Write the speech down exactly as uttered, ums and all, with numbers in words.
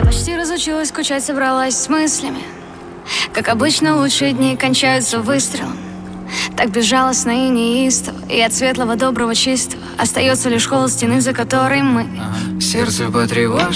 почти разучилась скучать, собралась с мыслями. Как обычно, лучшие дни кончаются выстрелом. Так безжалостно и неистово, и от светлого, доброго, чистого остается лишь холод стены, за которой мы. Сердце потревожено.